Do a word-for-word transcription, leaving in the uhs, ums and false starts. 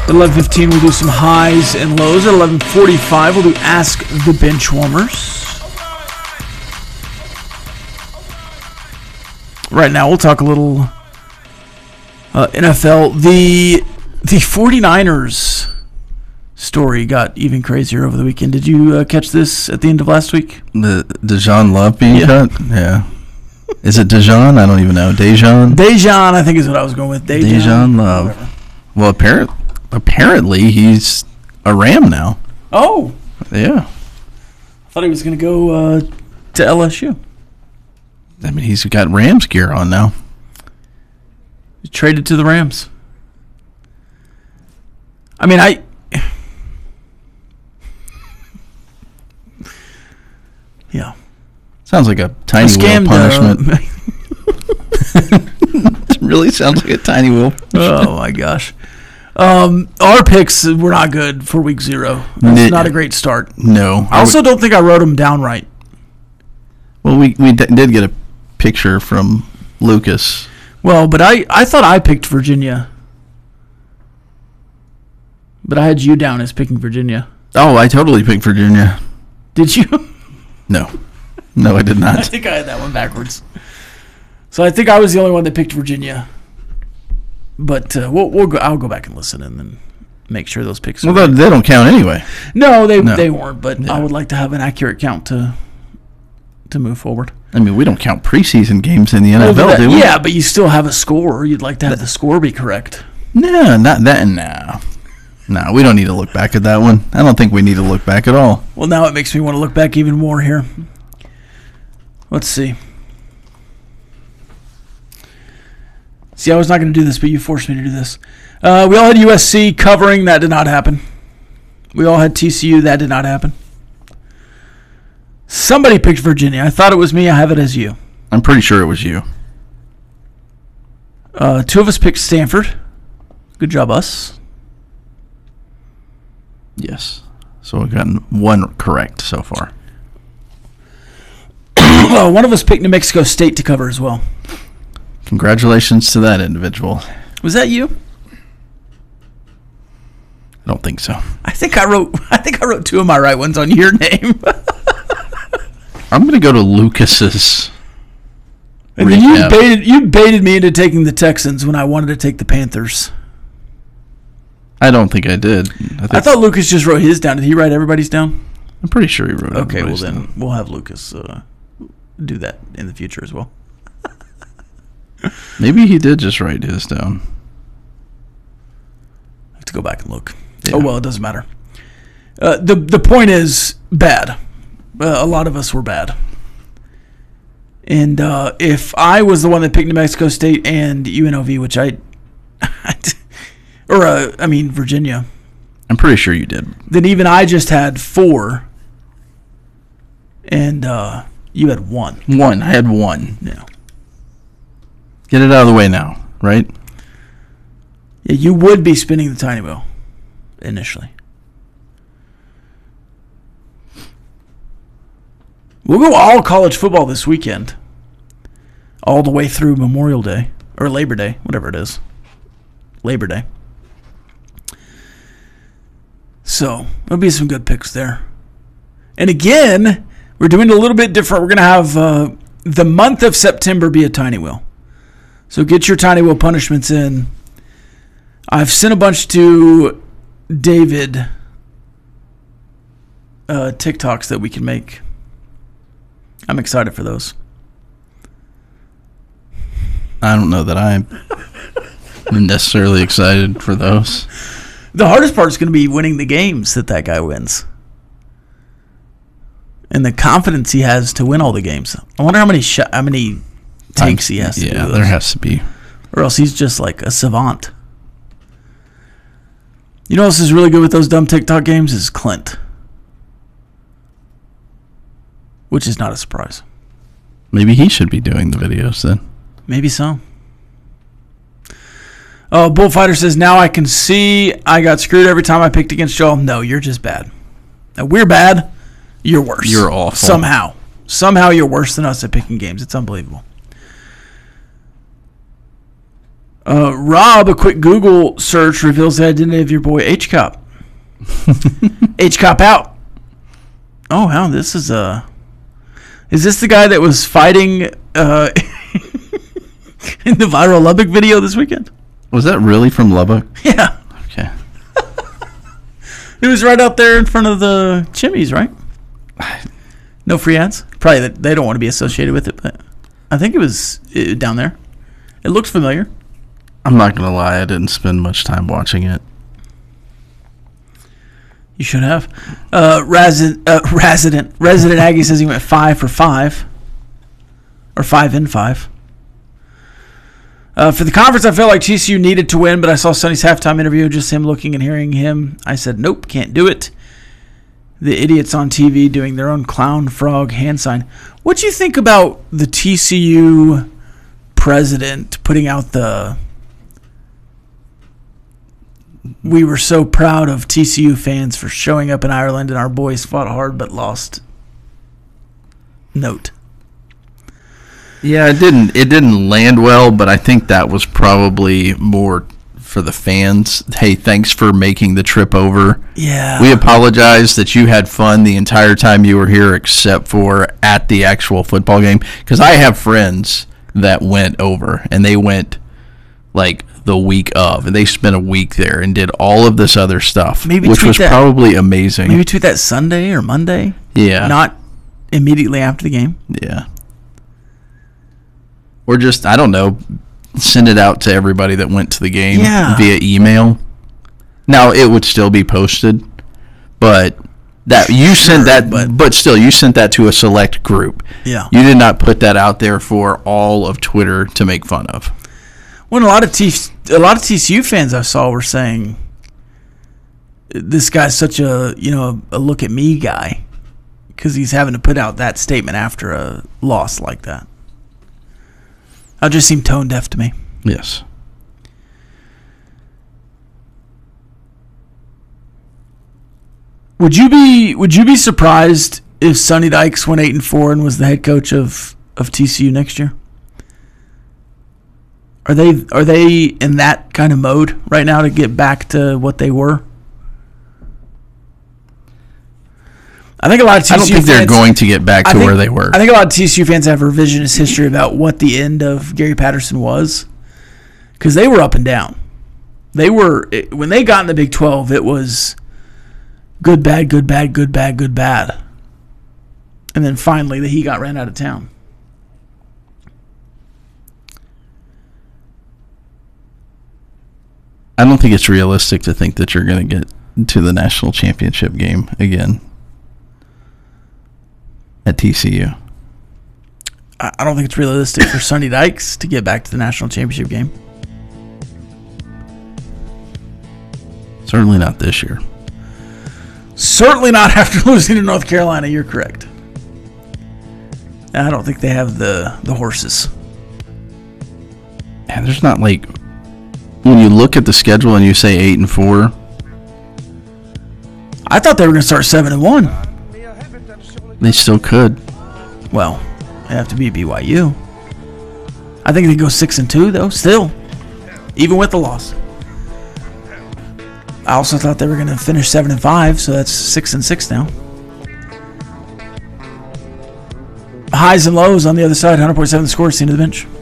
At eleven fifteen, we'll do some highs and lows. At eleven forty-five, we'll do Ask the Benchwarmers. Right now, we'll talk a little uh, N F L. The the 49ers story got even crazier over the weekend. Did you uh, catch this at the end of last week? The Dejan Love being Yeah. cut? Yeah. Is it Dejan? I don't even know. Dejan? Dejan, I think is what I was going with. Dejan, Dejan Love. Whatever. Well, apparent, apparently he's a Ram now. Oh, Yeah. I thought he was going to go uh, to L S U. I mean, he's got Rams gear on now. He traded to the Rams. I mean, I... Yeah. Sounds like a tiny wheel Scammed, punishment. uh, It really sounds like a tiny wheel. oh, my gosh. Um, our picks were not good for week zero. It's Ni- not a great start. No. I also don't think I wrote them down right. Well, we we d- did get a picture from Lucas. Well, but I, I thought I picked Virginia. But I had you down as picking Virginia. Oh, I totally picked Virginia. Did you? No. No, I did I not. think I had that one backwards. So I think I was the only one that picked Virginia. But uh, we'll we'll go. I'll go back and listen and then make sure those picks. Well, are they, they don't count anyway. no, they No. they weren't. But Yeah. I would like to have an accurate count to to move forward. I mean, we don't count preseason games in the N F L, Well, that- do we? yeah, but you still have a score. You'd like to have the score be correct. No, not that. No. No, we don't need to look back at that one. I don't think we need to look back at all. Well, now it makes me want to look back even more here. Let's see. See, I was not going to do this, but you forced me to do this. Uh, we all had U S C covering. That did not happen. We all had T C U. That did not happen. Somebody picked Virginia. I thought it was me. I have it as you. I'm pretty sure it was you. Uh, two of us picked Stanford. Good job, us. Yes. So we've gotten one correct so far. Uh, one of us picked New Mexico State to cover as well. Congratulations to that individual. Was that you? I don't think so. I think I wrote. I think I wrote two of my right ones on your name. I'm going to go to Lucas's. And then you recap. baited you baited me into taking the Texans when I wanted to take the Panthers. I don't think I did. I, think, I thought Lucas just wrote his down. Did he write everybody's down? I'm pretty sure he wrote it. Okay, well then we'll have Lucas uh, do that in the future as well. Maybe he did just write his down. I have to go back and look. Yeah. Oh well, it doesn't matter. Uh, the the point is bad. Uh, a lot of us were bad. And uh, if I was the one that picked New Mexico State and U N L V, which I, or uh, I mean Virginia, I'm pretty sure you did. then even I just had four, and uh, you had one. One. I had one. Yeah. Get it out of the way now, right? Yeah, you would be spinning the tiny wheel initially. We'll go all college football this weekend, all the way through Memorial Day or Labor Day, whatever it is. Labor Day. So there'll be some good picks there. And again, we're doing it a little bit different. We're going to have uh, the month of September be a tiny wheel. So get your tiny wheel punishments in. I've sent a bunch to David uh, TikToks that we can make. I'm excited for those. I don't know that I'm necessarily excited for those. The hardest part is going to be winning the games that that guy wins. And the confidence he has to win all the games. I wonder how many sh- how many takes he has to Yeah, do there those. has to be. Or else he's just like a savant. You know what else is really good with those dumb TikTok games is Clint. Which is not a surprise. Maybe he should be doing the videos then. Maybe so. Oh, Bullfighter says, now I can see I got screwed every time I picked against y'all. No, you're just bad. Now, we're bad. You're worse. You're awful. Somehow. Somehow you're worse than us at picking games. It's unbelievable. Uh, Rob, a quick Google search reveals the identity of your boy H-Cop. H-Cop out. Oh, wow, this is a... Is this the guy that was fighting uh, in the viral Lubbock video this weekend? Was that really from Lubbock? Yeah. Okay. It was right out there in front of the Chimneys, right? No free ads? Probably that they don't want to be associated with it, but I think it was uh, down there. It looked familiar. I'm not going to lie. I didn't spend much time watching it. You should have. Uh, resident, uh, resident, resident Aggie says he went five for five, or five in five. Uh, for the conference, I felt like T C U needed to win, but I saw Sonny's halftime interview, just him looking and hearing him. I said, nope, can't do it. The idiots on T V doing their own clown frog hand sign. What do you think about the T C U president putting out the... We were so proud of T C U fans for showing up in Ireland, and our boys fought hard but lost. Note. Yeah, it didn't. It didn't land well, but I think that was probably more for the fans. Hey, thanks for making the trip over. Yeah. We apologize that you had fun the entire time you were here, except for at the actual football game. Because I have friends that went over, and they went like the week of, and they spent a week there and did all of this other stuff, maybe which was that, probably amazing. Maybe tweet that Sunday or Monday. Yeah. Not immediately after the game. Yeah. Or just, I don't know, send it out to everybody that went to the game yeah. via email. Now, it would still be posted, but that you sure, sent that, but, but still, you sent that to a select group. Yeah. You did not put that out there for all of Twitter to make fun of. When a lot of T a lot of T C U fans I saw were saying, this guy's such a, you know, a look at me guy, because he's having to put out that statement after a loss like that. That just seemed tone deaf to me. Yes. Would you be Would you be surprised if Sonny Dykes went eight and four and was the head coach of, of T C U next year? Are they Are they in that kind of mode right now to get back to what they were? I think a lot of T C U I don't think fans, they're going to get back to think, where they were. I think a lot of T C U fans have revisionist history about what the end of Gary Patterson was, because they were up and down. They were when they got in the Big twelve, it was good, bad, good, bad, good, bad, good, bad, and then finally the he got ran out of town. I don't think it's realistic to think that you're going to get to the national championship game again at T C U. I don't think it's realistic for Sonny Dykes to get back to the national championship game. Certainly not this year. Certainly not after losing to North Carolina. You're correct. I don't think they have the, the horses. And there's not like... When you look at the schedule and you say eight and four, I thought they were going to start seven and one. They still could. Well, they have to beat B Y U. I think they go six and two though. Still, even with the loss. I also thought they were going to finish seven and five, so that's six and six now. Highs and lows on the other side. one hundred point seven The Score. Scene to the bench.